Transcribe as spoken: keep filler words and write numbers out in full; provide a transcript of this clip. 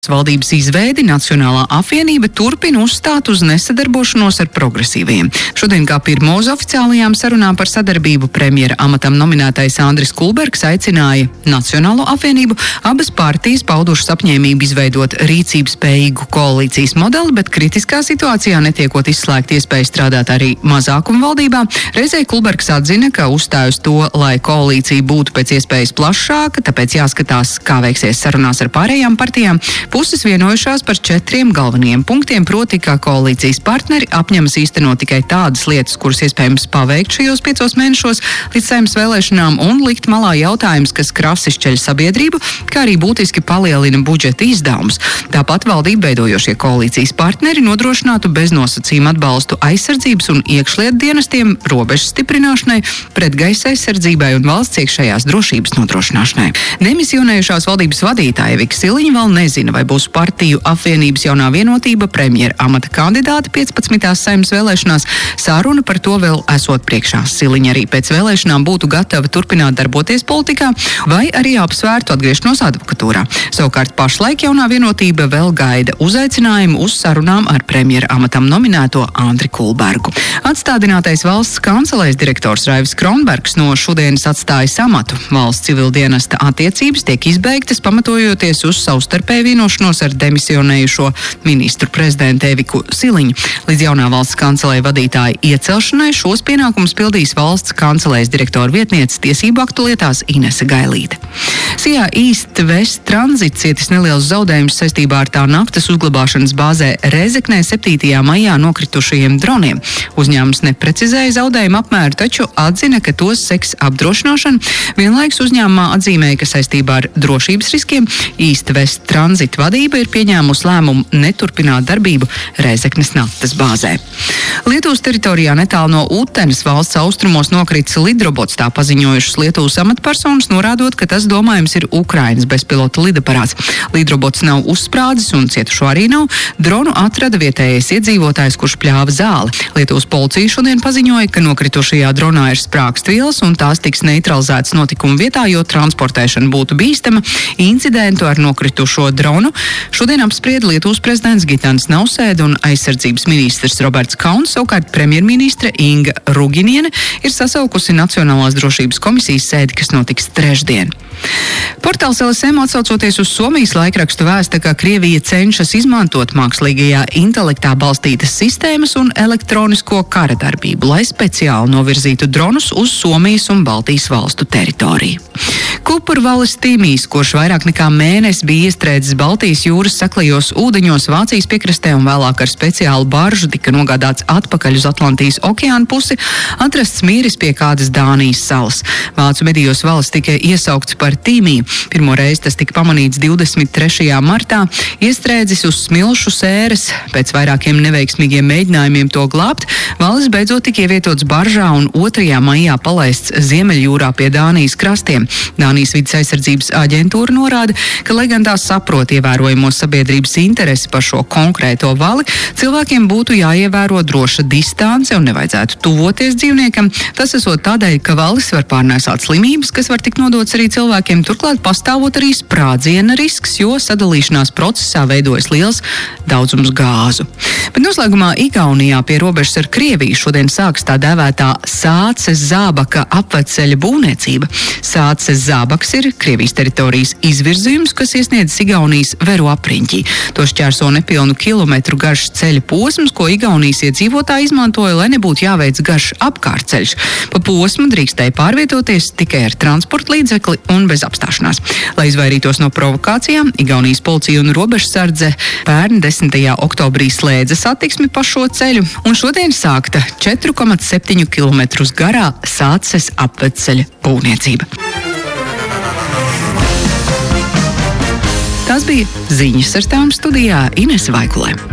Valdības izveidi Nacionālā apvienība turpina uzstāt uz nesadarbošanos ar progresīviem. Šodien kā pirmo uz oficiālajām sarunām par sadarbību premjera amatam nominētais Andris Kulbergs aicināja Nacionālo apvienību. Abas partijas paudušas apņēmību izveidot rīcības spējīgu koalīcijas modeli, bet kritiskā situācijā netiekot izslēgt iespēju strādāt arī mazākuma valdībā. Reizē Kulbergs atzina, ka uzstāj uz to, lai koalīcija būtu pēc iespējas plašāka, tāpēc jāskatās, kā veiksies sarunās ar pārējām partijām. Puses vienojušās par četriem galvenajiem punktiem, proti, ka koalīcijas partneri apņemas īstenot tikai tādas lietas, kuras iespējams paveikt šajos piecos mēnešos līdz Saeimas vēlēšanām, un likt malā jautājumus, kas krasi šķeļ sabiedrību, kā arī būtiski palielina budžeta izdevumus. Tāpat valdību veidojošie koalīcijas partneri nodrošinātu beznosacījumu atbalstu aizsardzības un iekšlietu dienestiem, robežas stiprināšanai, pretgaisa aizsardzībai un valsts iekšējās drošības nodrošināšanai. Demisionējušās valdības vadītāja Vika Siliņa vēl nezina, vai būs partiju apvienības jaunā vienotība premjera amata kandidāti piecpadsmitās Saeimas vēlēšanās. Sāruna par to vēl esot priekšā. Siliņa arī pēc vēlēšanām būtu gatava turpināt darboties politikā vai arī apsvērtu atgriešanos advokatūrā. Savukārt pašlaik jaunā vienotība vēl gaida uzaicinājumu uz sarunām ar premjera amatam nominēto Andri Kulbergu. Atstādinātais valsts kancelēs direktors Raivis Kronbergs no šodienas atstājas amatu. Valsts civildienesta attiecības tiek izbeigtas pamatojoties uz savstarpēju vienošanos ar demisionējušo ministru prezidentu Viku Siliņu. Līdz jaunā valsts kancelēja vadītāja iecelšanai šos pienākumus pildīs valsts kancelējas direktora vietniece tiesību aktu lietās Inese Gailīte. Sijā East West Transit cietis neliels zaudējums saistībā ar tā naftas uzglabāšanas bāzē Rēzeknē septītajā maijā nokritušajiem droniem. Uzņēmums neprecizēja zaudējumu apmēru, taču atzina, ka tos seks apdrošināšana. Vienlaikus uzņēmumā atzīmēja, ka saistībā ar drošības riskiem East West Transit vadība ir pieņēmusi lēmumu neturpināt darbību Rēzeknes naftas bāzē. Lietuvas teritorijā netālu no Utenes valsts austrumos nokritis lidrobots, tā paziņojušas Lietuvas amatpersonas, norādot, ka tas domājams ir Ukrainas bezpilota lidaparāts. Lidrobots nav uzsprādzis un cietušo arī nav. Dronu atrada vietējais iedzīvotājs, kurš pļāva zāli. Lietuvas policija šodien paziņoja, ka nokritušajā dronā ir sprāgstvielas un tās tiks neutralizētas notikuma vietā, jo transportēšana būtu bīstama. Incidentu ar nokritušo dronu šodien apsprieda Lietuvas prezidents Gitanis Nausēda un aizsardzības ministrs Roberts Kauns. Savukārt premjerministre Inga Ruginiene ir sasaukusi Nacionālās drošības komisijas sēdi, kas notiks trešdien. Portāls L S M atsaucoties uz Somijas laikrakstu vēsta, ka Krievija cenšas izmantot mākslīgajā intelektā balstītas sistēmas un elektronisko kara darbību, lai speciāli novirzītu dronus uz Somijas un Baltijas valstu teritoriju. Kupurvalis Tīmijs, kurš vairāk nekā mēnesi bija iestrēdzis Baltijas jūras saklajos ūdeņos Vācijas piekrastē un vēlāk ar speciālu baržu tika nogādāts atpakaļ uz Atlantijas okeāna pusi, atrasts miris pie kādas Dānijas salas. Vācu medijos valis tika iesaukts par Tīmiju. Pirmo reizi tas tika pamanīts divdesmit trešajā martā, iestrēdzis uz smilšu sēras. Pēc vairākiem neveiksmīgiem mēģinājumiem to glābt, valis beidzot tika ievietots baržā un otrajā maijā palaists Ziemeļjūrā pie Dānijas krastiem. Dānijas vides aizsardzības aģentūra norāda, ka, lai gan tā saprot ievērojamo sabiedrības interesi par šo konkrēto vali, cilvēkiem būtu jāievēro droša distance un nevajadzētu tuvoties dzīvniekam. Tas esot tādēļ, ka valis var pārnēsāt slimības, kas var tikt nodots arī cilvēkiem, turklāt pastāvot arī sprādziena risks, jo sadalīšanās procesā veidojas liels daudzums gāzu. Bet noslēgumā Igaunijā pie robežas ar Krieviju šodien sāks tā dēvētā Sāces Zābaka apveceļa būvniecība. Sāces Zābaks ir Krievijas teritorijas izvirzījums, kas iesniedz Igaunijas Veru apriņķī. To šķērso nepilnu kilometru garš ceļa posms, ko Igaunijas iedzīvotāji izmantoja, lai nebūtu jāveic garš apkārtceļš. Pa posmu drīkstēja pārvietoties tikai ar transporta līdzekli un bez apstāšanās. Lai izvairītos no provokācijām, Igaunijas policija un robežsardze pērn desmitajā oktobrī slēdza satiksmi pa šo ceļu, un šodien sākta četri komats septiņi kilometri garā Sāces apveceļa būvniecība. Tās bija ziņas ar tām studijā Inese Vaikulē.